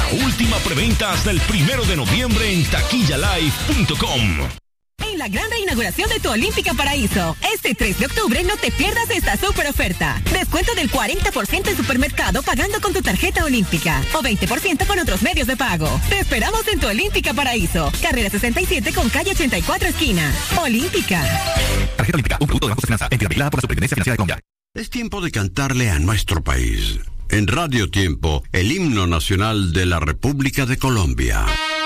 Última preventa hasta el 1 de noviembre en taquillalive.com. En la gran reinauguración de tu Olímpica Paraíso, este 3 de octubre no te pierdas esta super oferta. Descuento del 40% en supermercado pagando con tu tarjeta Olímpica o 20% con otros medios de pago. Te esperamos en tu Olímpica Paraíso, carrera 67 con calle 84 esquina. Olímpica. Tarjeta Olímpica, un producto de Banco de Finanza, entidad vigilada por la Superintendencia Financiera de Colombia. Es tiempo de cantarle a nuestro país. En Radio Tiempo, el himno nacional de la República de Colombia.